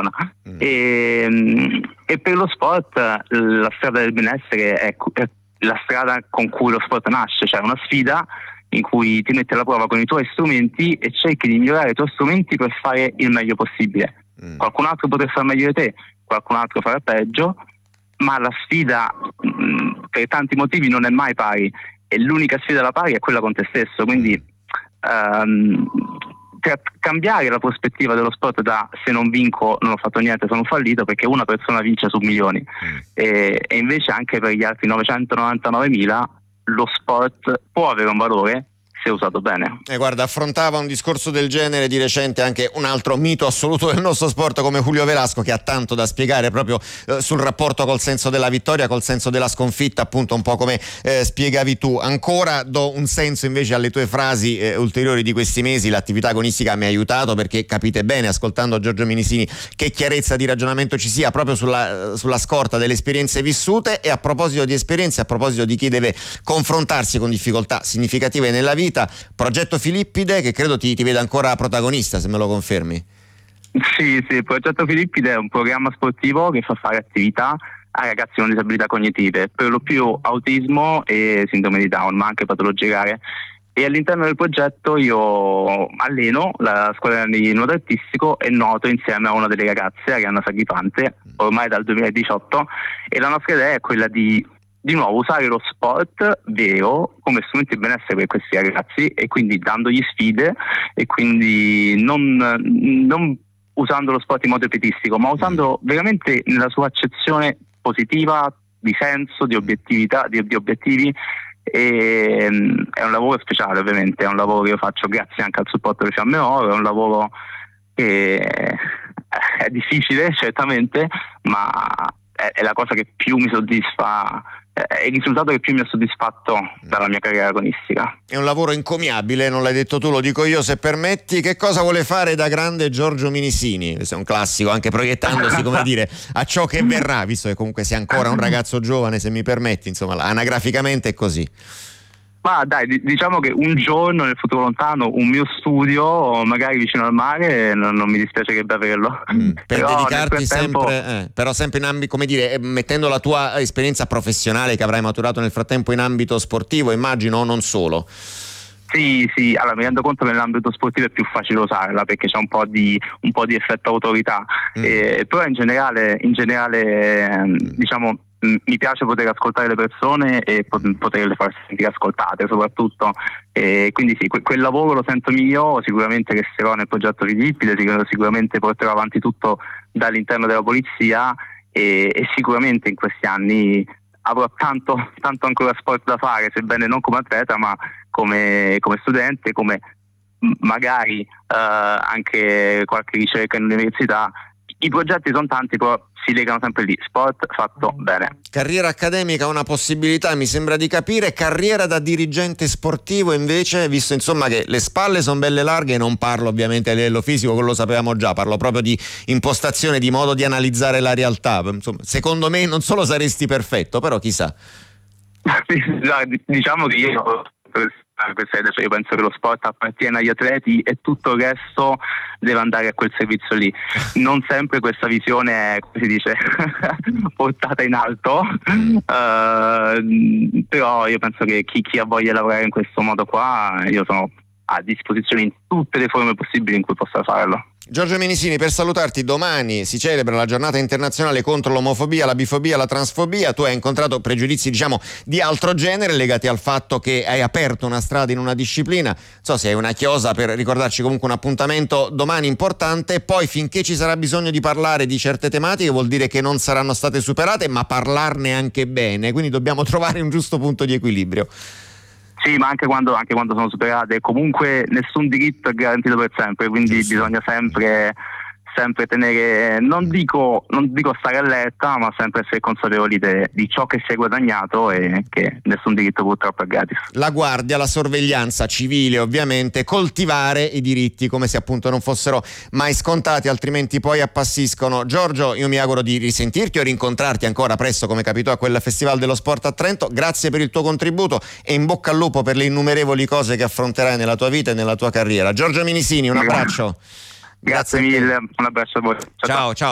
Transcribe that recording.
funziona. E per lo sport la strada del benessere è la strada con cui lo sport nasce, cioè una sfida in cui ti metti alla prova con i tuoi strumenti e cerchi di migliorare i tuoi strumenti per fare il meglio possibile. Qualcun altro potrà fare meglio di te, qualcun altro farà peggio, ma la sfida per tanti motivi non è mai pari, e l'unica sfida alla pari è quella con te stesso. Quindi cambiare la prospettiva dello sport da se non vinco non ho fatto niente, sono fallito, perché una persona vince su milioni, e invece anche per gli altri 999.000 lo sport può avere un valore se usato bene. Guarda, affrontava un discorso del genere di recente anche un altro mito assoluto del nostro sport come Julio Velasco, che ha tanto da spiegare proprio sul rapporto col senso della vittoria, col senso della sconfitta, appunto un po' come spiegavi tu. Ancora do un senso invece alle tue frasi ulteriori di questi mesi. L'attività agonistica mi ha aiutato, perché capite bene ascoltando Giorgio Minisini che chiarezza di ragionamento ci sia proprio sulla scorta delle esperienze vissute. E a proposito di esperienze, a proposito di chi deve confrontarsi con difficoltà significative nella vita, Progetto Filippide, che credo ti veda ancora protagonista, se me lo confermi. Sì, Progetto Filippide è un programma sportivo che fa fare attività a ragazzi con disabilità cognitive, per lo più autismo e sindrome di Down, ma anche patologie rare. E all'interno del progetto io alleno la scuola di nuoto artistico e nuoto insieme a una delle ragazze, Arianna Sagripante, ormai dal 2018, e la nostra idea è quella di nuovo usare lo sport vero come strumento di benessere per questi ragazzi, e quindi dandogli sfide, e quindi non usando lo sport in modo pietistico, ma usando veramente nella sua accezione positiva, di senso, di obiettività, di obiettivi. E è un lavoro speciale, ovviamente, è un lavoro che io faccio grazie anche al supporto delle Fiamme Oro, è un lavoro che è difficile certamente, ma è la cosa che più mi soddisfa, è il risultato che più mi ha soddisfatto dalla mia carriera agonistica. È un lavoro encomiabile, non l'hai detto tu, lo dico io se permetti. Che cosa vuole fare da grande Giorgio Minisini? Questo è un classico, anche proiettandosi come dire a ciò che verrà, visto che comunque sei ancora un ragazzo giovane, se mi permetti, insomma anagraficamente è così. Ma dai, diciamo che un giorno nel futuro lontano un mio studio magari vicino al mare non mi dispiacerebbe averlo. Per però dedicarti sempre però sempre in ambito, come dire, mettendo la tua esperienza professionale che avrai maturato nel frattempo in ambito sportivo, immagino, o non solo. Sì, allora mi rendo conto che nell'ambito sportivo è più facile usarla, perché c'è un po' di effetto autorità, però in generale diciamo mi piace poter ascoltare le persone e poterle far sentire ascoltate soprattutto, e quindi sì, quel lavoro lo sento mio. Sicuramente resterò nel progetto Filippide, sicuramente porterò avanti tutto dall'interno della polizia, e sicuramente in questi anni avrò tanto ancora sport da fare, sebbene non come atleta ma come studente, come magari anche qualche ricerca in università. I progetti sono tanti, però si legano sempre lì, sport fatto bene. Carriera accademica, una possibilità, mi sembra di capire. Carriera da dirigente sportivo invece, visto insomma che le spalle sono belle larghe, non parlo ovviamente a livello fisico, quello lo sapevamo già, parlo proprio di impostazione, di modo di analizzare la realtà. Insomma, secondo me non solo saresti perfetto, però chissà. Diciamo che io penso che lo sport appartiene agli atleti e tutto il resto deve andare a quel servizio lì. Non sempre questa visione è, come si dice, portata in alto, però io penso che chi ha voglia di lavorare in questo modo qua, io sono a disposizione in tutte le forme possibili in cui possa farlo. Giorgio Minisini, per salutarti, domani si celebra la giornata internazionale contro l'omofobia, la bifobia, la transfobia. Tu hai incontrato pregiudizi, diciamo, di altro genere legati al fatto che hai aperto una strada in una disciplina. Non so se hai una chiosa per ricordarci comunque un appuntamento domani importante. Poi finché ci sarà bisogno di parlare di certe tematiche vuol dire che non saranno state superate, ma parlarne anche bene. Quindi dobbiamo trovare un giusto punto di equilibrio. Sì, ma anche quando sono superate, comunque nessun diritto è garantito per sempre, quindi bisogna sempre tenere, non dico stare allerta, ma sempre essere consapevoli di ciò che si è guadagnato, e che nessun diritto purtroppo è gratis. La guardia, la sorveglianza civile, ovviamente, coltivare i diritti come se appunto non fossero mai scontati, altrimenti poi appassiscono. Giorgio, io mi auguro di risentirti o rincontrarti ancora presto, come capitò a quel Festival dello Sport a Trento. Grazie per il tuo contributo e in bocca al lupo per le innumerevoli cose che affronterai nella tua vita e nella tua carriera. Giorgio Minisini, un abbraccio. Grazie mille, un abbraccio a voi. Ciao.